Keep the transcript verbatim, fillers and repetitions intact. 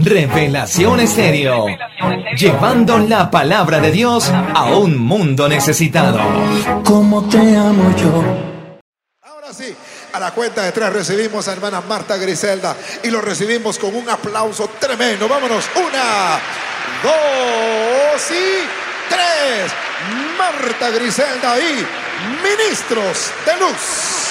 Revelación Estéreo, llevando la palabra de Dios a un mundo necesitado. ¿Cómo te amo yo? Ahora sí, a la cuenta de tres recibimos a hermana Marta Griselda y lo recibimos con un aplauso tremendo. Vámonos, una, dos y tres. Marta Griselda y Ministros de Luz.